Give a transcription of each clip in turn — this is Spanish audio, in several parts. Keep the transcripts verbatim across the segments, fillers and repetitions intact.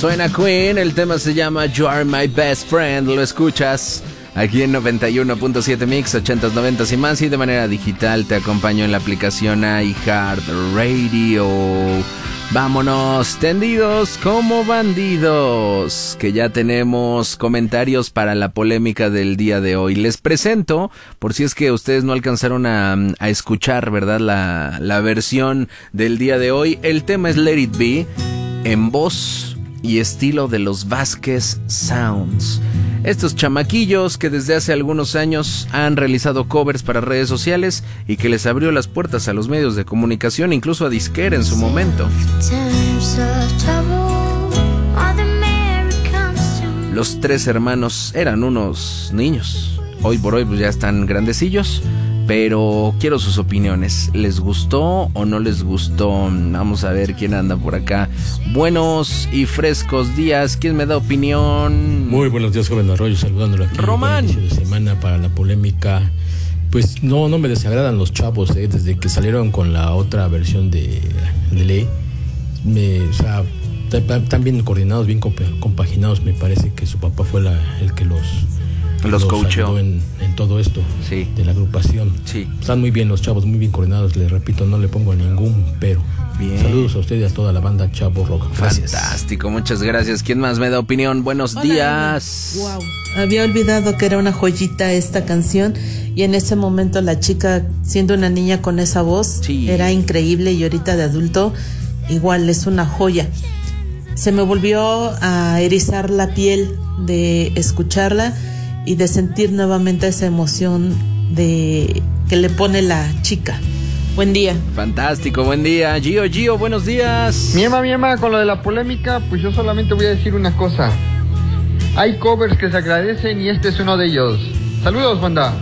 Suena Queen, el tema se llama You Are My Best Friend, lo escuchas aquí en noventa y uno punto siete Mix, ochentas, noventas y más, y de manera digital te acompaño en la aplicación iHeartRadio. Vámonos tendidos como bandidos, que ya tenemos comentarios para la polémica del día de hoy. Les presento, por si es que ustedes no alcanzaron a, a escuchar, ¿verdad? La, la versión del día de hoy. El tema es Let It Be, en voz y estilo de los Vázquez Sounds. Estos chamaquillos que desde hace algunos años han realizado covers para redes sociales y que les abrió las puertas a los medios de comunicación, incluso a disquera en su momento. Los tres hermanos eran unos niños. Hoy por hoy pues ya están grandecillos, pero quiero sus opiniones. ¿Les gustó o no les gustó? Vamos a ver quién anda por acá. Buenos y frescos días. ¿Quién me da opinión? Muy buenos días, joven Arroyo, saludándolo aquí. Román. Inicio de semana para la polémica. Pues no, no me desagradan los chavos, eh, desde que salieron con la otra versión de, de ley. Me, o sea, están bien coordinados, bien compaginados. Me parece que su papá fue la, el que los... Los coacheó en, en todo esto, sí, de la agrupación. Sí. Están muy bien los chavos, muy bien coordinados. Les repito, no le pongo ningún pero. Bien. Saludos a usted y a toda la banda Chavo Rock. Gracias. Fantástico, muchas gracias. ¿Quién más me da opinión? Buenos Hola, días. Wow. Había olvidado que era una joyita esta canción, y en ese momento la chica, siendo una niña con esa voz, sí, era increíble, y ahorita de adulto igual es una joya. Se me volvió a erizar la piel de escucharla y de sentir nuevamente esa emoción de que le pone la chica. Buen día. Fantástico, buen día. Gio, Gio, buenos días. Mi Emma, mi Emma, con lo de la polémica, pues yo solamente voy a decir una cosa. Hay covers que se agradecen y este es uno de ellos. Saludos, banda.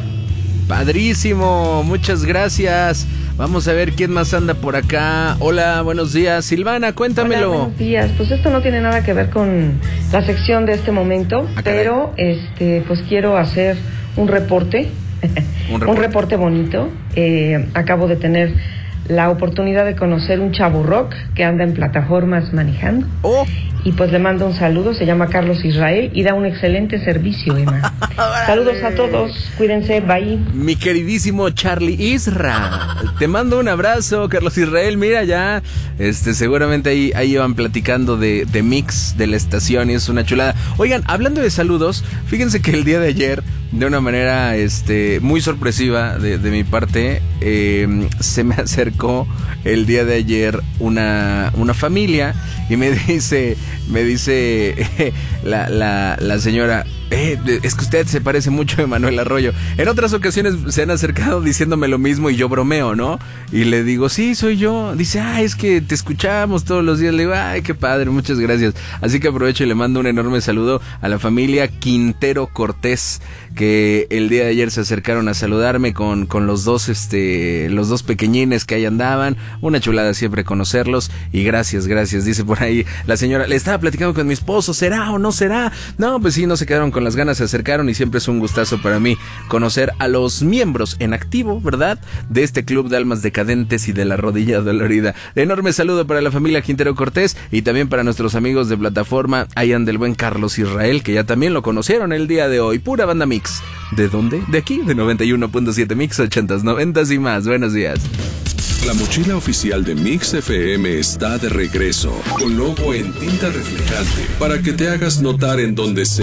Padrísimo, muchas gracias. Vamos a ver quién más anda por acá. Hola, buenos días. Silvana, cuéntamelo. Hola, buenos días. Pues esto no tiene nada que ver con la sección de este momento, ah, pero este, pues quiero hacer un reporte, un reporte, un reporte bonito. Eh, acabo de tener la oportunidad de conocer un chavo rock que anda en plataformas manejando. Oh. Y pues le mando un saludo, se llama Carlos Israel y da un excelente servicio, Emma. Saludos a todos, cuídense, bye. Mi queridísimo Charlie Isra, te mando un abrazo, Carlos Israel. Mira ya, este, seguramente ahí, ahí iban platicando de, de mix de la estación y es una chulada. Oigan, hablando de saludos, fíjense que el día de ayer, de una manera este, muy sorpresiva de, de mi parte, eh, se me acercó el día de ayer una, una familia y me dice, me dice eh, la, la, la señora, eh, es que usted se parece mucho a Emanuel Arroyo. En otras ocasiones se han acercado diciéndome lo mismo y yo bromeo, ¿no? Y le digo, sí, soy yo. Dice, ah, es que te escuchamos todos los días. Le digo, ay, qué padre, muchas gracias. Así que aprovecho y le mando un enorme saludo a la familia Quintero Cortés, que el día de ayer se acercaron a saludarme con, con los dos, este, los dos pequeñines que ahí andaban. Una chulada siempre conocerlos y gracias, gracias. Dice por ahí la señora, le estaba platicando con mi esposo, ¿será o no será? No, pues sí, no se quedaron con las ganas, se acercaron y siempre es un gustazo para mí conocer a los miembros en activo, ¿verdad? De este club de almas decadentes y de la rodilla dolorida. Enorme saludo para la familia Quintero Cortés y también para nuestros amigos de plataforma. Ahí anda el buen Carlos Israel, que ya también lo conocieron el día de hoy. Pura banda mix. ¿De dónde? De aquí, de noventa y uno punto siete Mix, ochentas, noventas y más. Buenos días. La mochila oficial de Mix F M está de regreso, con logo en tinta reflejante, para que te hagas notar en donde sea.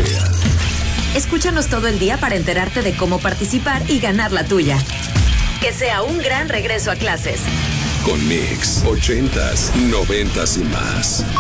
Escúchanos todo el día para enterarte de cómo participar y ganar la tuya. Que sea un gran regreso a clases. Con Mix, ochentas, noventas y más.